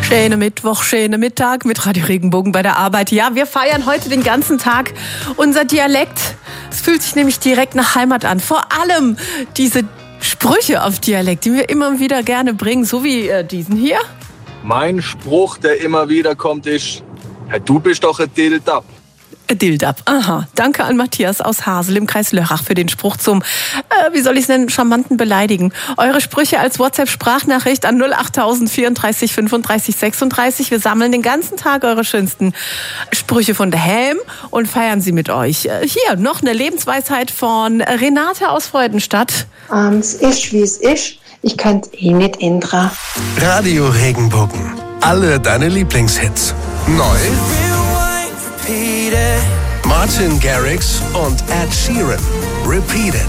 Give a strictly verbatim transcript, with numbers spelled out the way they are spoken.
Schöne Mittwoch, schöne Mittag mit Radio Regenbogen bei der Arbeit. Ja, wir feiern heute den ganzen Tag unser Dialekt. Es fühlt sich nämlich direkt nach Heimat an. Vor allem diese Sprüche auf Dialekt, die wir immer wieder gerne bringen, so wie äh, diesen hier. Mein Spruch, der immer wieder kommt, ist: hey, du bist doch ein Dildab. Dildab, aha. Danke an Matthias aus Hasel im Kreis Lörrach für den Spruch zum, äh, wie soll ich es nennen, charmanten Beleidigen. Eure Sprüche als WhatsApp-Sprachnachricht an null acht null vierunddreißig fünfunddreißig sechsunddreißig. Wir sammeln den ganzen Tag eure schönsten Sprüche von daheim und feiern sie mit euch. Äh, hier noch eine Lebensweisheit von Renate aus Freudenstadt. Ähm, es ist, wie es ist. Ich kann es eh nicht ändern. Radio Regenbogen. Alle deine Lieblingshits. Neu. Martin Garrix und Ed Sheeran. Repeat It.